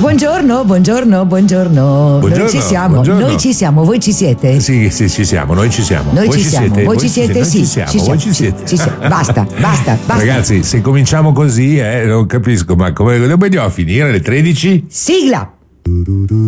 Buongiorno. Noi ci siamo, buongiorno. noi ci siamo, voi ci siete? Sì, ci siamo, noi ci siamo. Noi Voi ci siamo, voi ci siete? Noi Sì, ci siamo, voi ci siete. Ci siamo. Basta. Ragazzi, se cominciamo così, non capisco, ma come dobbiamo finire alle 13? Sigla!